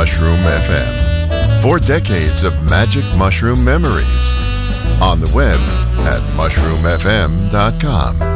Mushroom FM. 4 decades of magic mushroom memories. On the web at mushroomfm.com.